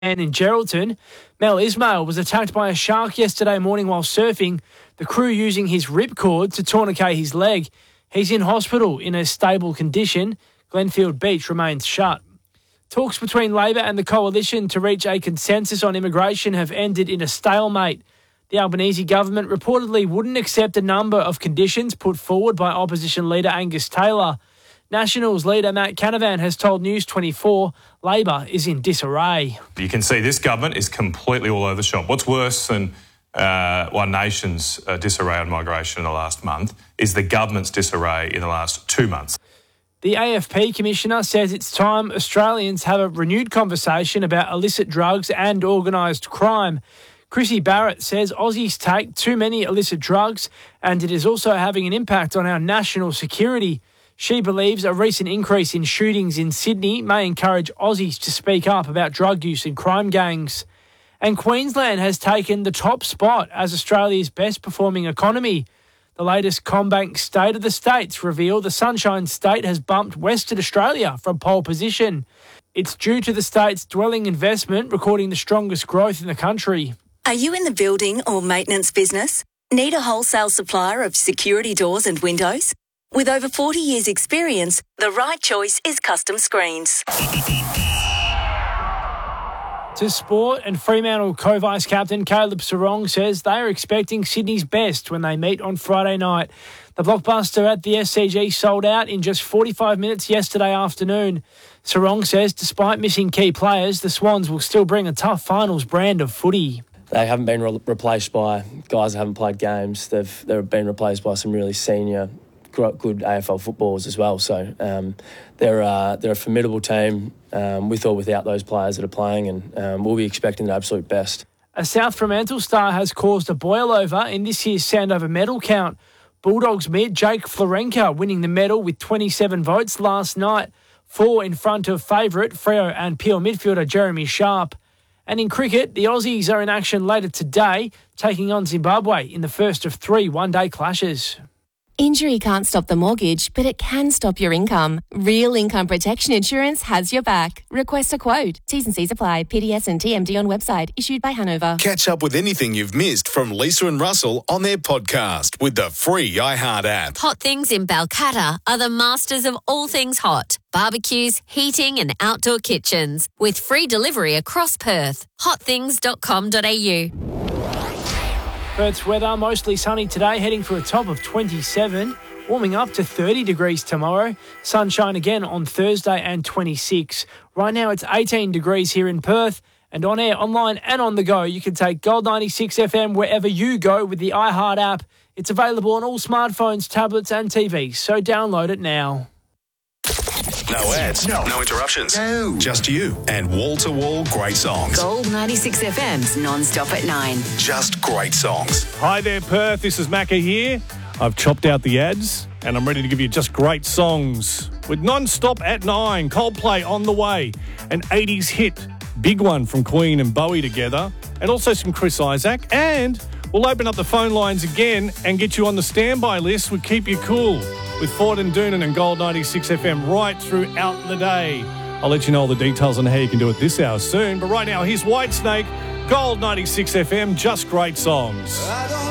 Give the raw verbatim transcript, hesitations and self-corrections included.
And in Geraldton, Mel Ismail was attacked by a shark yesterday morning while surfing, the crew using his ripcord to tourniquet his leg. He's in hospital in a stable condition. Glenfield Beach remains shut. Talks between Labor and the Coalition to reach a consensus on immigration have ended in a stalemate. The Albanese government reportedly wouldn't accept a number of conditions put forward by opposition leader Angus Taylor. Nationals leader Matt Canavan has told News twenty-four Labor is in disarray. You can see this government is completely all over the shop. What's worse than uh, One Nation's uh, disarray on migration in the last month is the government's disarray in the last two months. The A F P Commissioner says it's time Australians have a renewed conversation about illicit drugs and organised crime. Chrissy Barrett says Aussies take too many illicit drugs and it is also having an impact on our national security. She believes a recent increase in shootings in Sydney may encourage Aussies to speak up about drug use in crime gangs. And Queensland has taken the top spot as Australia's best performing economy. The latest CommBank State of the States reveal the Sunshine State has bumped Western Australia from pole position. It's due to the state's dwelling investment recording the strongest growth in the country. Are you in the building or maintenance business? Need a wholesale supplier of security doors and windows? With over forty years' experience, the right choice is Custom Screens. To sport, and Fremantle co-vice captain Caleb Sarong says they are expecting Sydney's best when they meet on Friday night. The blockbuster at the S C G sold out in just forty-five minutes yesterday afternoon. Sarong says despite missing key players, the Swans will still bring a tough finals brand of footy. They haven't been re- replaced by guys that haven't played games. They've they've been replaced by some really senior, good A F L footballers as well. So um, they're uh, they're a formidable team um, with or without those players that are playing, and um, we'll be expecting the absolute best. A South Fremantle star has caused a boil-over in this year's Sandover medal count. Bulldogs mid Jake Florenka winning the medal with twenty-seven votes last night, four in front of favourite Freo and Peel midfielder Jeremy Sharp. And in cricket, the Aussies are in action later today, taking on Zimbabwe in the first of three one-day clashes. Injury can't stop the mortgage, but it can stop your income. Real Income Protection Insurance has your back. Request a quote. T's and C's apply. P D S and T M D on website. Issued by Hanover. Catch up with anything you've missed from Lisa and Russell on their podcast with the free iHeart app. Hot Things in Balcatta are the masters of all things hot. Barbecues, heating and outdoor kitchens. With free delivery across Perth. hot things dot com dot a u. Perth's weather, mostly sunny today, heading for a top of twenty-seven, warming up to thirty degrees tomorrow. Sunshine again on Thursday and twenty-six. Right now it's eighteen degrees here in Perth, and on air, online and on the go, you can take Gold ninety-six F M wherever you go with the iHeart app. It's available on all smartphones, tablets and T Vs, so download it now. No ads, no, no interruptions, no. Just you and wall-to-wall great songs. Gold ninety-six F M's non-stop at nine. Just great songs. Hi there, Perth. This is Macca here. I've chopped out the ads and I'm ready to give you just great songs. With non-stop at nine, Coldplay on the way, an eighties hit, big one from Queen and Bowie together, and also some Chris Isaac. And we'll open up the phone lines again and get you on the standby list with Keep You Cool with Ford and Doonan and Gold ninety-six F M right throughout the day. I'll let you know all the details on how you can do it this hour soon. But right now, here's Whitesnake, Gold ninety-six F M, just great songs.